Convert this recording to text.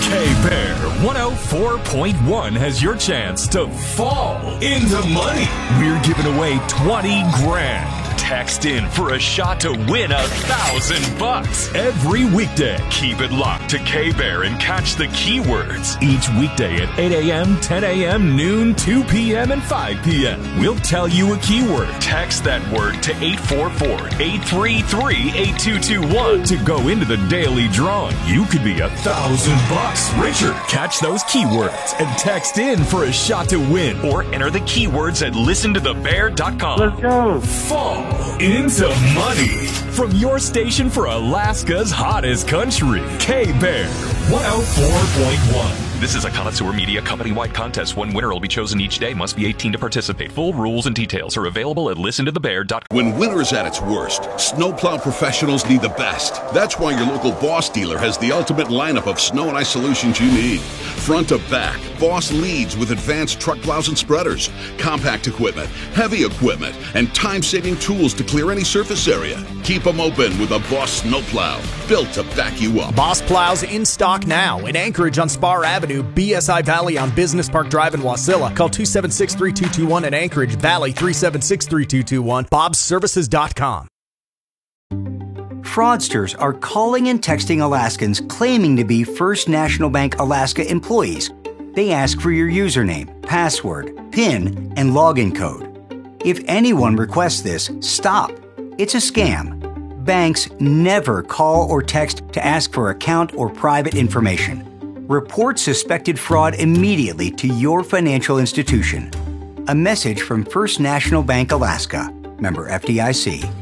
K-Bear 104.1 has your chance to fall into money. We're giving away 20 grand. Text in for a shot to win $1,000 every weekday. Keep it locked to K-Bear and catch the keywords each weekday at 8 a.m., 10 a.m., noon, 2 p.m., and 5 p.m. We'll tell you a keyword. Text that word to 844-833-8221 to go into the daily drawing. You could be $1,000 richer. Catch those keywords and text in for a shot to win, or enter the keywords at listentothebear.com. Let's go. Fall into money from your station for Alaska's hottest country, K-Bear 104.1. This is a Connoisseur Media company-wide contest. One winner will be chosen each day. Must be 18 to participate. Full rules and details are available at listentothebear.com. When winter's at its worst, snowplow professionals need the best. That's why your local Boss dealer has the ultimate lineup of snow and ice solutions you need. Front to back, Boss leads with advanced truck plows and spreaders, compact equipment, heavy equipment, and time-saving tools to clear any surface area. Keep them open with a Boss snowplow, built to back you up. Boss plows in stock now in Anchorage on Spar Avenue, BSI Valley on Business Park Drive in Wasilla. Call 276-3221 in Anchorage Valley, 376-3221, bobsservices.com. Fraudsters are calling and texting Alaskans claiming to be First National Bank Alaska employees. They ask for your username, password, PIN, and login code. If anyone requests this, stop. It's a scam. Banks never call or text to ask for account or private information. Report suspected fraud immediately to your financial institution. A message from First National Bank Alaska. Member FDIC.